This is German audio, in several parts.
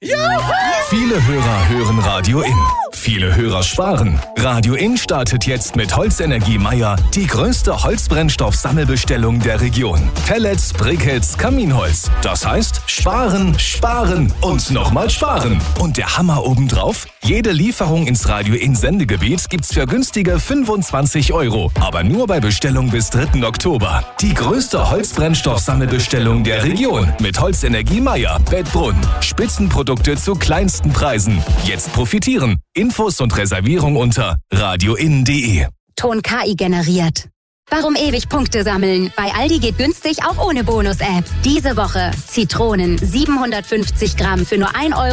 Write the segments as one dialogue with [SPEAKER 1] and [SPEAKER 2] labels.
[SPEAKER 1] Juhu! Viele Hörer hören Radio In. Viele Hörer sparen. Radio In startet jetzt mit Holzenergie Meier die größte Holzbrennstoff-Sammelbestellung der Region. Pellets, Briquettes, Kaminholz. Das heißt, sparen, sparen und nochmal sparen. Und der Hammer obendrauf? Jede Lieferung ins Radio In Sendegebiet gibt's für günstige 25 €. Aber nur bei Bestellung bis 3. Oktober. Die größte Holzbrennstoff-Sammelbestellung der Region. Mit Holzenergie Meier, Bettbrunn. Spitzenprodukte zu kleinsten Preisen. Jetzt profitieren. Infos und Reservierung unter radioin.de.
[SPEAKER 2] Ton KI generiert. Warum ewig Punkte sammeln? Bei Aldi geht günstig auch ohne Bonus-App. Diese Woche Zitronen 750 Gramm für nur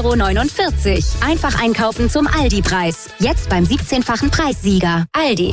[SPEAKER 2] 1,49 €. Einfach einkaufen zum Aldi-Preis. Jetzt beim 17-fachen Preissieger. Aldi.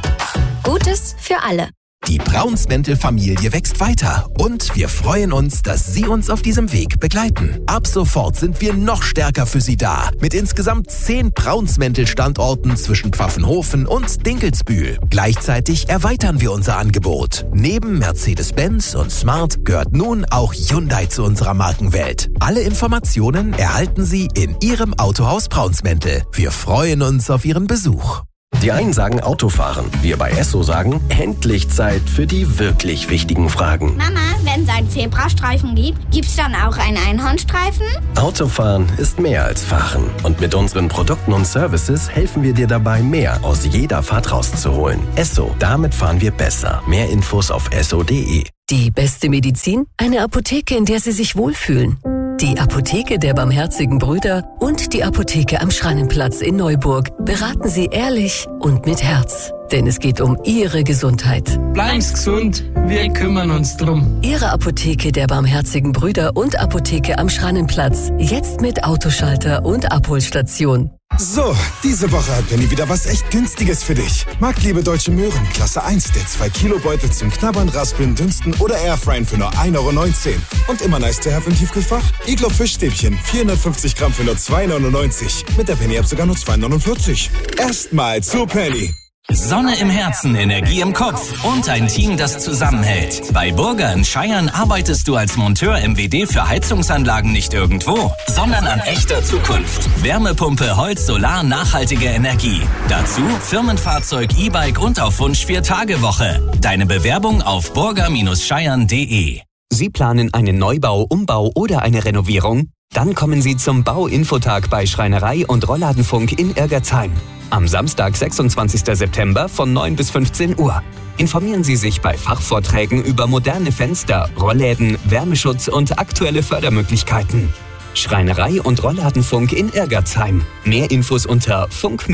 [SPEAKER 2] Gutes für alle.
[SPEAKER 3] Die Braunsmäntel-Familie wächst weiter und wir freuen uns, dass Sie uns auf diesem Weg begleiten. Ab sofort sind wir noch stärker für Sie da, mit insgesamt 10 Braunsmäntel-Standorten zwischen Pfaffenhofen und Dinkelsbühl. Gleichzeitig erweitern wir unser Angebot. Neben Mercedes-Benz und Smart gehört nun auch Hyundai zu unserer Markenwelt. Alle Informationen erhalten Sie in Ihrem Autohaus Braunsmäntel. Wir freuen uns auf Ihren Besuch.
[SPEAKER 4] Die einen sagen Autofahren, wir bei Esso sagen, endlich Zeit für die wirklich wichtigen Fragen.
[SPEAKER 5] Mama, wenn es einen Zebrastreifen gibt, gibt's dann auch einen Einhornstreifen?
[SPEAKER 4] Autofahren ist mehr als Fahren. Und mit unseren Produkten und Services helfen wir dir dabei, mehr aus jeder Fahrt rauszuholen. Esso, damit fahren wir besser. Mehr Infos auf esso.de.
[SPEAKER 6] Die beste Medizin? Eine Apotheke, in der Sie sich wohlfühlen. Die Apotheke der Barmherzigen Brüder und die Apotheke am Schrannenplatz in Neuburg beraten Sie ehrlich und mit Herz. Denn es geht um Ihre Gesundheit.
[SPEAKER 7] Bleiben's gesund, wir kümmern uns drum.
[SPEAKER 6] Ihre Apotheke der Barmherzigen Brüder und Apotheke am Schrannenplatz. Jetzt mit Autoschalter und Abholstation.
[SPEAKER 8] So, diese Woche hat Penny wieder was echt Günstiges für dich. Marktliebe Deutsche Möhren, Klasse 1, der 2-Kilo-Beutel zum Knabbern, Raspeln, Dünsten oder Airfryen für nur 1,19 €. Und immer nice to have im Tiefkühlfach? Iglo Fischstäbchen, 450 Gramm für nur 2,99 €. Mit der Penny-App sogar nur 2,49 €. Erstmal zu Penny.
[SPEAKER 9] Sonne im Herzen, Energie im Kopf und ein Team, das zusammenhält. Bei Burger in Scheiern arbeitest du als Monteur MWD für Heizungsanlagen nicht irgendwo, sondern an echter Zukunft. Wärmepumpe, Holz, Solar, nachhaltige Energie. Dazu Firmenfahrzeug, E-Bike und auf Wunsch 4-Tage-Woche. Deine Bewerbung auf burger-scheiern.de.
[SPEAKER 10] Sie planen einen Neubau, Umbau oder eine Renovierung? Dann kommen Sie zum Bauinfotag bei Schreinerei und Rollladenfunk in Irgertsheim. Am Samstag, 26. September von 9 bis 15 Uhr. Informieren Sie sich bei Fachvorträgen über moderne Fenster, Rollläden, Wärmeschutz und aktuelle Fördermöglichkeiten. Schreinerei und Rollladenfunk in Irgertsheim. Mehr Infos unter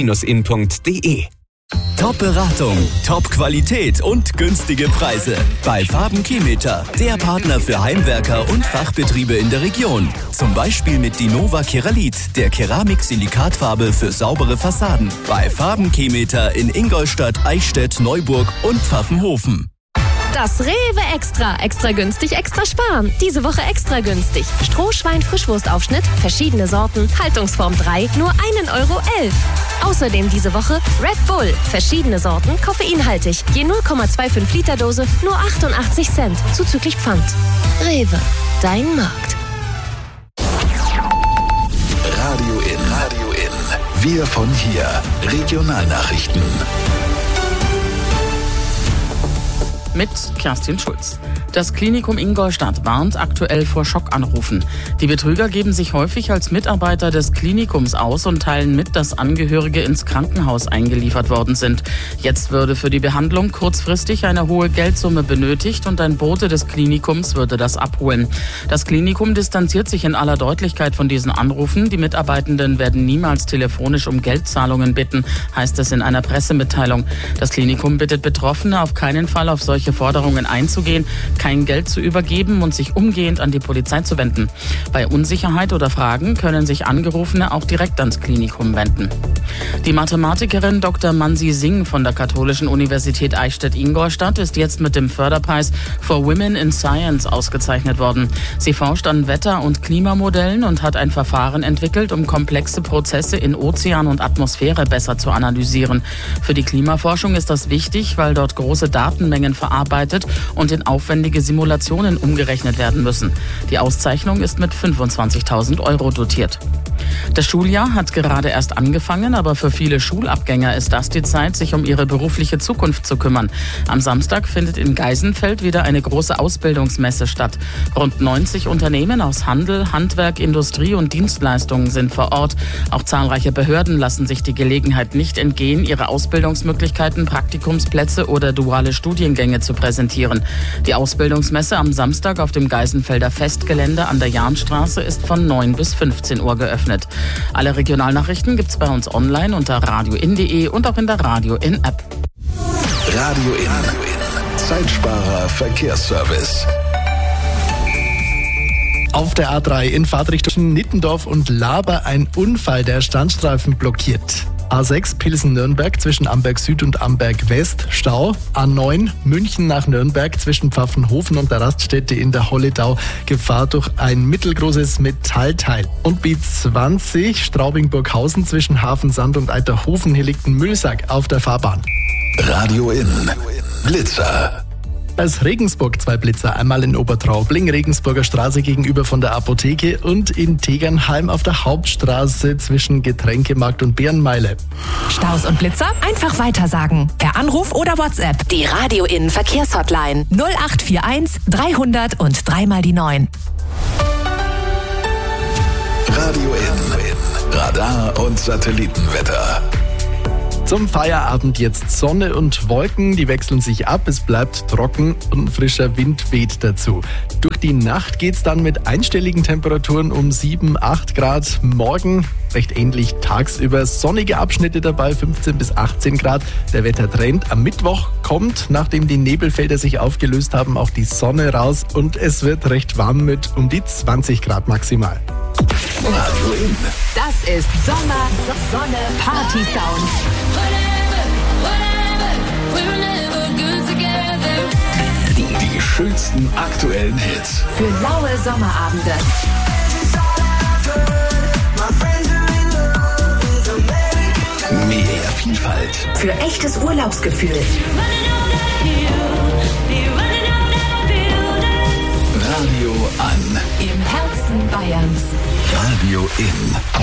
[SPEAKER 10] funk-in.de.
[SPEAKER 1] Top-Beratung, Top-Qualität und günstige Preise. Bei Farben-Kimeter, der Partner für Heimwerker und Fachbetriebe in der Region. Zum Beispiel mit Dinova Keralit, der Keramik-Silikatfarbe für saubere Fassaden. Bei Farben-Kimeter in Ingolstadt, Eichstätt, Neuburg und Pfaffenhofen.
[SPEAKER 11] Das Rewe Extra. Extra günstig, extra sparen. Diese Woche extra günstig. Strohschwein-Frischwurstaufschnitt, verschiedene Sorten, Haltungsform 3, nur 1,11 €. Außerdem diese Woche Red Bull, verschiedene Sorten, koffeinhaltig. Je 0,25 Liter Dose, nur 88 Cent, zuzüglich Pfand. Rewe, dein Markt.
[SPEAKER 3] Radio In. Wir von hier. Regionalnachrichten.
[SPEAKER 12] Mit Kerstin Schulz. Das Klinikum Ingolstadt warnt aktuell vor Schockanrufen. Die Betrüger geben sich häufig als Mitarbeiter des Klinikums aus und teilen mit, dass Angehörige ins Krankenhaus eingeliefert worden sind. Jetzt würde für die Behandlung kurzfristig eine hohe Geldsumme benötigt und ein Bote des Klinikums würde das abholen. Das Klinikum distanziert sich in aller Deutlichkeit von diesen Anrufen. Die Mitarbeitenden werden niemals telefonisch um Geldzahlungen bitten, heißt es in einer Pressemitteilung. Das Klinikum bittet Betroffene, auf keinen Fall auf solche Forderungen einzugehen, kein Geld zu übergeben und sich umgehend an die Polizei zu wenden. Bei Unsicherheit oder Fragen können sich Angerufene auch direkt ans Klinikum wenden. Die Mathematikerin Dr. Mansi Singh von der Katholischen Universität Eichstätt-Ingolstadt ist jetzt mit dem Förderpreis for Women in Science ausgezeichnet worden. Sie forscht an Wetter- und Klimamodellen und hat ein Verfahren entwickelt, um komplexe Prozesse in Ozean und Atmosphäre besser zu analysieren. Für die Klimaforschung ist das wichtig, weil dort große Datenmengen verarbeitet und in aufwendigen mehrmalige Simulationen umgerechnet werden müssen. Die Auszeichnung ist mit 25.000 € dotiert. Das Schuljahr hat gerade erst angefangen, aber für viele Schulabgänger ist das die Zeit, sich um ihre berufliche Zukunft zu kümmern. Am Samstag findet in Geisenfeld wieder eine große Ausbildungsmesse statt. Rund 90 Unternehmen aus Handel, Handwerk, Industrie und Dienstleistungen sind vor Ort. Auch zahlreiche Behörden lassen sich die Gelegenheit nicht entgehen, ihre Ausbildungsmöglichkeiten, Praktikumsplätze oder duale Studiengänge zu präsentieren. Die Ausbildungsmesse am Samstag auf dem Geisenfelder Festgelände an der Jahnstraße ist von 9 bis 15 Uhr geöffnet. Alle Regionalnachrichten gibt's bei uns online unter radioin.de und auch in der Radio In App.
[SPEAKER 1] Radio In. Zeitsparer Verkehrsservice.
[SPEAKER 13] Auf der A3 in Fahrtrichtung Nittendorf und Laber ein Unfall, der Standstreifen blockiert. A6 Pilsen-Nürnberg zwischen Amberg Süd und Amberg West, Stau. A9 München nach Nürnberg zwischen Pfaffenhofen und der Raststätte in der Holledau, Gefahr durch ein mittelgroßes Metallteil. Und B20 Straubing-Burghausen zwischen Hafensand und Eiterhofen, hier liegt ein Müllsack auf der Fahrbahn.
[SPEAKER 1] Radio In. Blitzer.
[SPEAKER 13] Aus Regensburg 2 Blitzer, einmal in Obertraubling, Regensburger Straße gegenüber von der Apotheke und in Tegernheim auf der Hauptstraße zwischen Getränkemarkt und Bärenmeile.
[SPEAKER 14] Staus und Blitzer einfach weitersagen. Per Anruf oder WhatsApp. Die Radio In Verkehrshotline 0841 300 und 3 mal die 9.
[SPEAKER 1] Radio In. Radar und Satellitenwetter.
[SPEAKER 13] Zum Feierabend jetzt Sonne und Wolken, die wechseln sich ab, es bleibt trocken und frischer Wind weht dazu. Durch die Nacht geht's dann mit einstelligen Temperaturen um 7, 8 Grad. Morgen recht ähnlich tagsüber, sonnige Abschnitte dabei, 15 bis 18 Grad. Der Wettertrend am Mittwoch kommt, nachdem die Nebelfelder sich aufgelöst haben, auch die Sonne raus und es wird recht warm mit um die 20 Grad maximal.
[SPEAKER 1] Radio In.
[SPEAKER 14] Das ist Sommer, Sonne, Party-Sound.
[SPEAKER 1] Die schönsten aktuellen Hits.
[SPEAKER 14] Für laue Sommerabende.
[SPEAKER 1] Mehr Vielfalt.
[SPEAKER 14] Für echtes Urlaubsgefühl.
[SPEAKER 1] Radio an.
[SPEAKER 14] Im Herzen Bayerns.
[SPEAKER 1] Radio In.